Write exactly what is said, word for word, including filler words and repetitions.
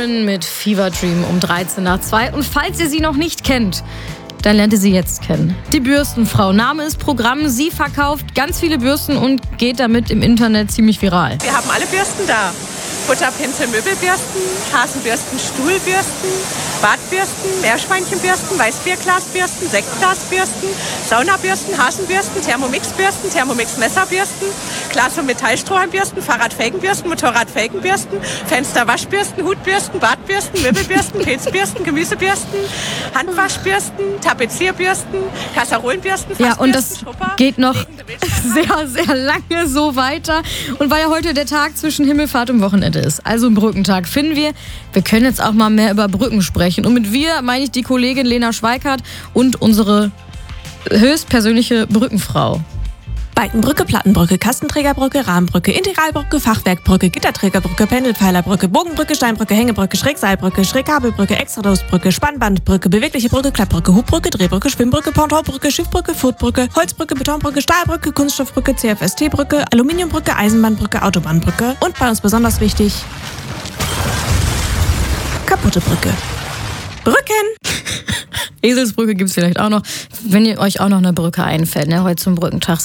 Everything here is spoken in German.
Women mit Fever Dream um dreizehn nach zwei. Und falls ihr sie noch nicht kennt, dann lernt ihr sie jetzt kennen. Die Bürstenfrau. Name ist Programm. Sie verkauft ganz viele Bürsten und geht damit im Internet ziemlich viral. Wir haben alle Bürsten da. Butterpinsel, Möbelbürsten, Hasenbürsten, Stuhlbürsten, Bartbürsten, Meerschweinchenbürsten, Weißbierglasbürsten, Sektglasbürsten, Saunabürsten, Hasenbürsten, Thermomixbürsten, Thermomix-Messerbürsten, Glas- und Metallstrohhalmbürsten, Fahrradfelgenbürsten, Motorradfelgenbürsten, Fensterwaschbürsten, Hutbürsten, Bartbürsten, Möbelbürsten, Pilzbürsten, Gemüsebürsten, Handwaschbürsten, Tapezierbürsten, Kasserolenbürsten, Ja, und das Fassbürsten, Schrupper, geht noch legende Wischer. sehr, sehr lange so weiter. Und weil ja heute der Tag zwischen Himmelfahrt und Wochenende ist, also ein Brückentag, finden wir, wir können jetzt auch mal mehr über Brücken sprechen. Und mit wir meine ich die Kollegin Lena Schweikart und unsere höchstpersönliche Brückenfrau. Balkenbrücke, Plattenbrücke, Kastenträgerbrücke, Rahmenbrücke, Integralbrücke, Fachwerkbrücke, Gitterträgerbrücke, Pendelpfeilerbrücke, Bogenbrücke, Steinbrücke, Hängebrücke, Schrägseilbrücke, Schrägkabelbrücke, Extradosbrücke, Spannbandbrücke, bewegliche Brücke, Klappbrücke, Hubbrücke, Drehbrücke, Schwimmbrücke, Pontonbrücke, Schiffbrücke, Furtbrücke, Holzbrücke, Betonbrücke, Stahlbrücke, Kunststoffbrücke, C F S T-Brücke, Aluminiumbrücke, Eisenbahnbrücke, Autobahnbrücke und bei uns besonders wichtig, kaputte Brücke. Brücken! Eselsbrücke gibt es vielleicht auch noch, wenn ihr euch auch noch eine Brücke einfällt, ne, heute zum Brückentag.